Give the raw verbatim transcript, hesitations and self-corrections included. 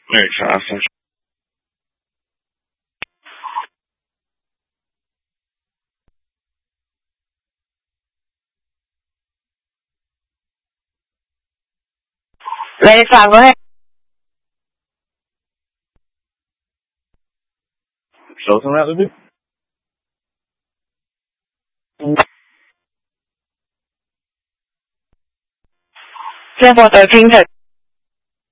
Very fast. Ready, Tom, go ahead. Show some that, Libby? ten four thirteen,